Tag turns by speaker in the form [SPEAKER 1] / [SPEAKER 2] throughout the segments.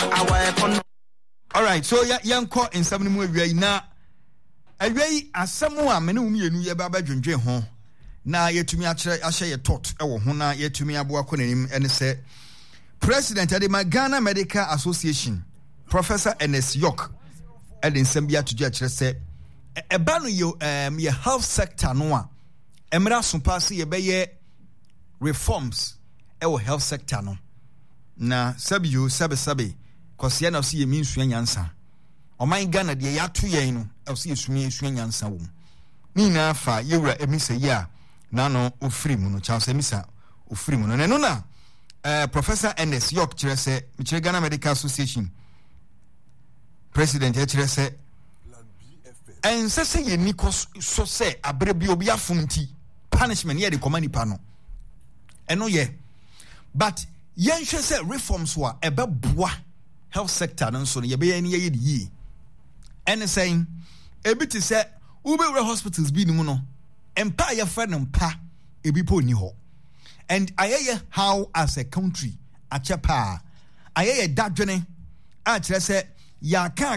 [SPEAKER 1] All right, so young caught in some way now. Away as someone many whom you baba dwendwe ho na yetumi ahye ye tot e wo ho na yetumi aboa konanim ene se President of the Ghana Medical Association Professor Ernest York eden sambia to judge say e ba no yo ye health sector no a emra so pass ye be ye reforms e wo health sector no na sabio sabe kwase na so ye minsua nyansa oman Ghana de yato yen no ose esua nyansa wo ni na fa yewura emisa yi a na no ofiri mu no chance emisa ofiri mu no ne no na Professor Ernest York kire se Michire Ghana Medical Association President kire se ense se ye ni so se abre bi obi afunti punishment ye de command pa no eno ye but yen hwe se reforms wa ebeboa health sector no so ye be ye ni ye di ene saying ebi ti se ubewura hospitals bi ni mu no empa ye fa no mpa ebi po ni ho and ayeye how as a country achepa ayeye dadwene a kire se ya ka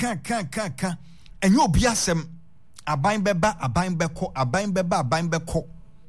[SPEAKER 1] enyo obi asem aban beba aban beko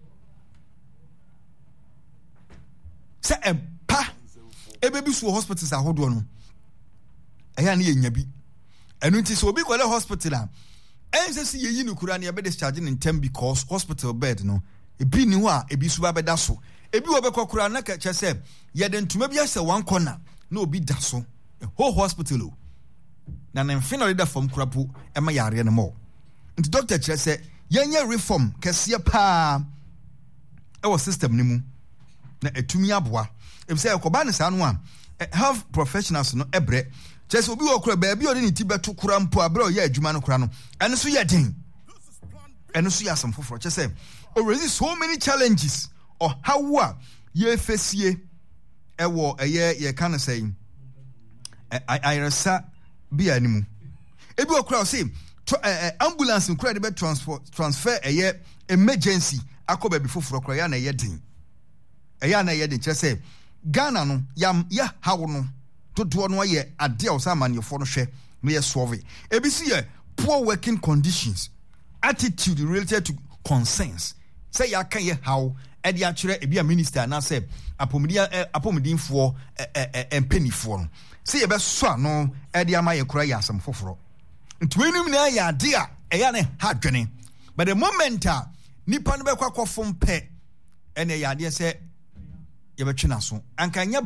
[SPEAKER 1] se empa ebebi so hospitals ahodo no eya na ye nya bi enu nti so obi kwale hospital a ense si yeyi no kura na ye be discharge in term because hospital bed no ebi ni ho a ebi so ba beda so ebi wo be kokura na ka chese ye de ntuma bi ase one corner na obi da so a whole hospital o na na mfe na leader from kurapo e ma yare no mo nti doctor chese yenye reform kese pa e wo system ni mu na etumi aboa e say ekoba ne sa no a health professionals no ebre chese obi wo kura ba bi odi ni ti beto kura mpo abra o ye adwuma no kura no ene so ye den ene so ya some foforo chese already so many challenges or how ye fesie ewo ye kan say I resa bi animu ebi okura say ambulance nkura de be transfer emergency akoba bi foforo kura ya na ye den kire say Ghana no ya hawo no toto no ye ade o sa manefo no hwe no ye solve ebi si ye poor working conditions attitude related to concerns say ya kan ye how e dia kire ebi a minister na say apomidinfo empenifo no say ye be so no e dia ma ye kura ya asem foforo ntwenum na ya ade a eya ne ha dwene but the moment nipa no be kwakofo mpe ene ya ade say ye be twena so anka nya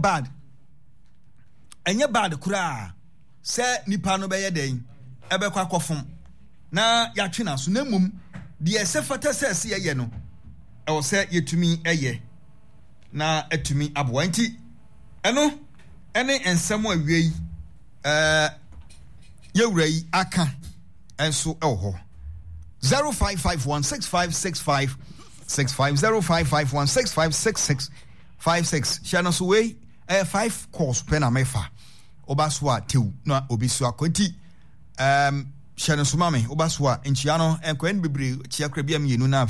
[SPEAKER 1] bad kura say nipa no be ye den e be kwakofo na ya twena so na mum de se fata se ye no e wo se yetumi eye na etumi aboa nti eno ene ensem awie yi yewura yi aka enso e ho 0551656565 0551656656 shana so we 5 course pena mefa obaswa tew na obisu akonti shana so mame obaswa enchia no enkwen bebre chia kra bia mienu na